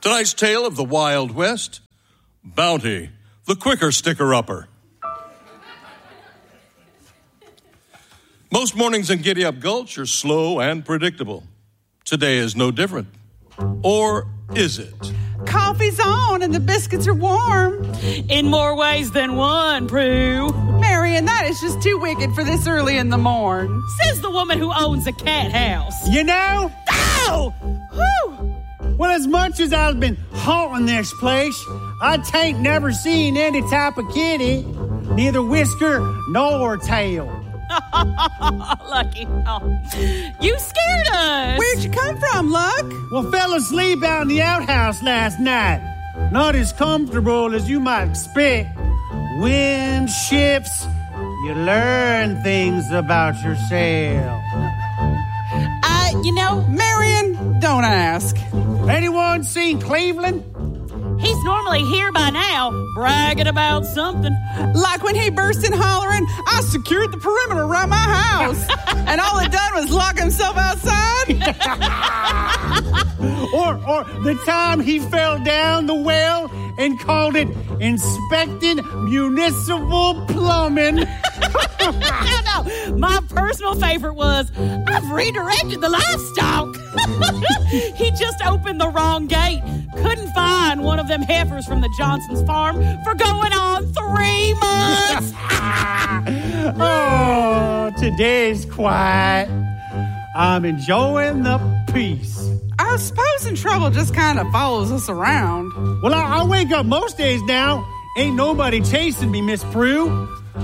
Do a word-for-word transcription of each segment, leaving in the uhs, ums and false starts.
Tonight's tale of the Wild West, Bounty, the quicker sticker-upper. Most mornings in Giddy-Up Gulch are slow and predictable. Today is no different. Or is it? Coffee's on and the biscuits are warm. In more ways than one, Prue. Marion, that is just too wicked for this early in the morn. Says the woman who owns a cat house. You know? Ow! Whew! Well, as much as I've been haunting this place, I tain't never seen any type of kitty, neither whisker nor tail. Lucky. Oh. You scared us. Where'd you come from, Luck? Well, fell asleep out in the outhouse last night. Not as comfortable as you might expect. Wind shifts, you learn things about yourself. Uh, you know, Marion, don't ask. Anyone seen Cleveland? He's normally here by now, bragging about something. Like when he burst in hollering, I secured the perimeter around my house. And all it done was lock himself outside. or, or the time he fell down the well and called it inspecting municipal plumbing. No, no. My personal favorite was, I've redirected the livestock. He just opened the wrong gate. Couldn't find one of them heifers from the Johnson's farm for going on three months. Oh, today's quiet. I'm enjoying the peace. I suppose in trouble just kind of follows us around. Well, I, I wake up most days now. Ain't nobody chasing me, Miss Prue.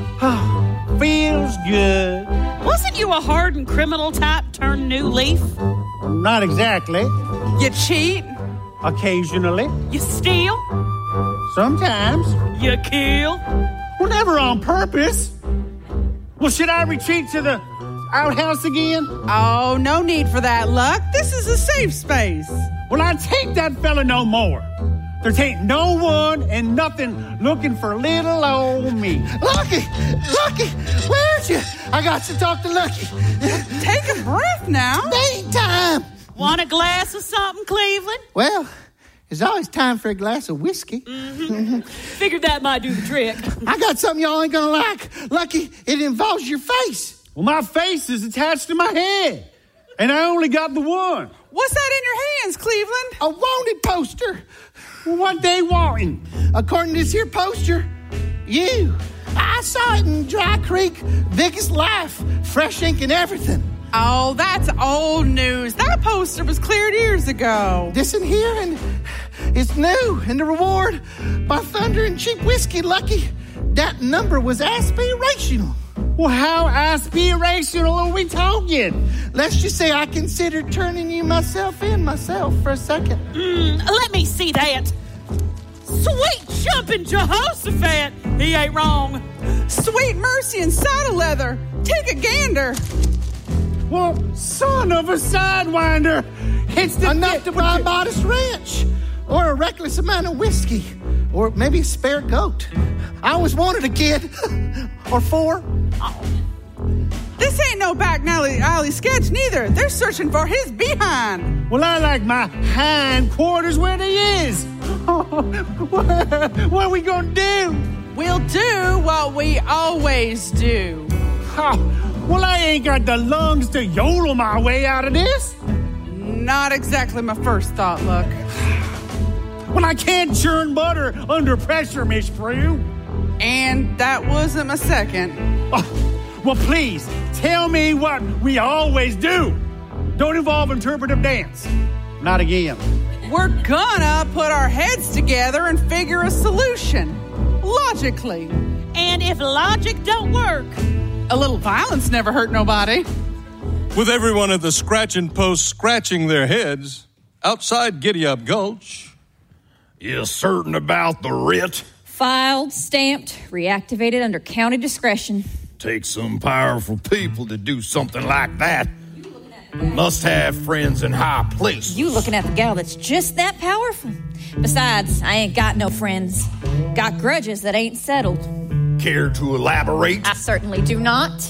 Feels good. Wasn't you a hardened criminal type turned new leaf? Not exactly. You cheat? Occasionally. You steal? Sometimes. You kill? Well, never on purpose. Well, should I retreat to the outhouse again? Oh, no need for that, Luck. This is a safe space. Well, I take that fella no more. There ain't no one and nothing looking for little old me. Lucky! Lucky! Where's you? I got to talk to Lucky. Take a breath now. Ain't time. Want a glass of something, Cleveland? Well, there's always time for a glass of whiskey. Mm-hmm. Figured that might do the trick. I got something y'all ain't gonna like. Lucky, it involves your face. Well, my face is attached to my head, and I only got the one. What's that in your hands, Cleveland? A wanted poster. Well, what they wanting? According to this here poster, you. I saw it in Dry Creek, biggest life, fresh ink and everything. Oh, that's old news. That poster was cleared years ago. This in here, and it's new. And the reward, by thunder and cheap whiskey, Lucky, that number was aspirational. Well, how aspirational are we talking? Let's just say I considered turning you myself in myself for a second. Mm, let me see that. Sweet jumping Jehoshaphat. He ain't wrong. Sweet mercy and saddle leather. Take a gander. Well, son of a sidewinder. It's the enough to buy a modest ranch. Or a reckless amount of whiskey. Or maybe a spare goat. I always wanted a kid. Or four. Oh. This ain't no back alley, alley sketch neither. They're searching for his behind. Well, I like my hind quarters where they is. what, what are we gonna do? We'll do what we always do. Oh, well, I ain't got the lungs to yodel my way out of this. Not exactly my first thought, Luck. Well, I can't churn butter under pressure, Miss Prue. And that wasn't my second. Oh, well, please, tell me what we always do. Don't involve interpretive dance. Not again. We're gonna put our heads together and figure a solution. Logically. And if logic don't work, a little violence never hurt nobody. With everyone at the scratching post scratching their heads, outside Giddy-Up Gulch. You certain about the writ? Filed, stamped, reactivated under county discretion. Takes some powerful people to do something like that. Must have friends in high places. You looking at the gal that's just that powerful. Besides, I ain't got no friends. Got grudges that ain't settled. Care to elaborate? I certainly do not.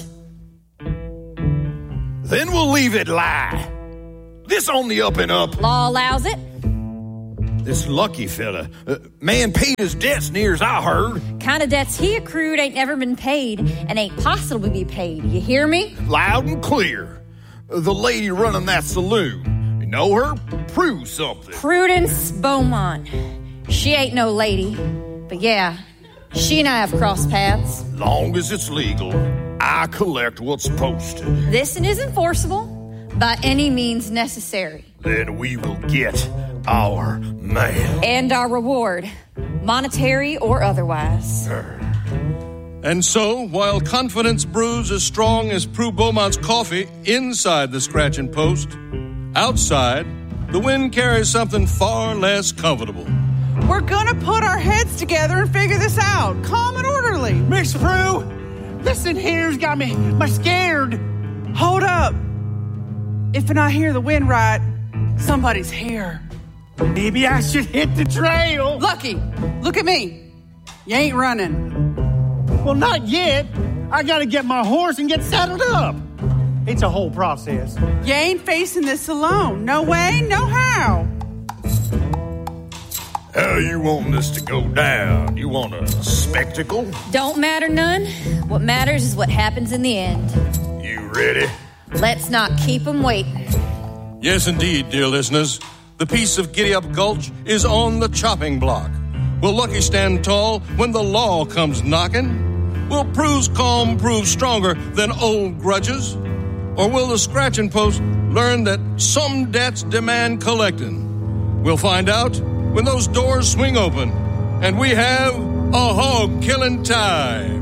Then we'll leave it lie. This on the up and up. Law allows it. This Lucky fella, uh, man paid his debts near as I heard. Kind of debts he accrued ain't never been paid and ain't possible to be paid. You hear me? Loud and clear. Uh, the lady running that saloon. You know her? Prove something. Prudence Beaumont. She ain't no lady. But yeah, she and I have crossed paths. Long as it's legal, I collect what's supposed to. This isn't forcible by any means necessary. Then we will get our man. And our reward, monetary or otherwise. And so, while confidence brews as strong as Prue Beaumont's coffee inside the scratching post, outside, the wind carries something far less comfortable. We're gonna put our heads together and figure this out. Calm and orderly. Miss Prue, this in here's got me my scared. Hold up. If I hear the wind right, somebody's here. Maybe I should hit the trail. Lucky, look at me. You ain't running. Well, not yet. I gotta get my horse and get saddled up. It's a whole process. You ain't facing this alone. No way, no how. How you want this to go down? You want a spectacle? Don't matter none. What matters is what happens in the end. You ready? Let's not keep 'em waiting. Yes, indeed, dear listeners. The piece of Giddy Up Gulch is on the chopping block. Will Lucky stand tall when the law comes knocking? Will Prue's calm prove stronger than old grudges? Or will the scratching post learn that some debts demand collecting? We'll find out when those doors swing open and we have a hog-killing tie.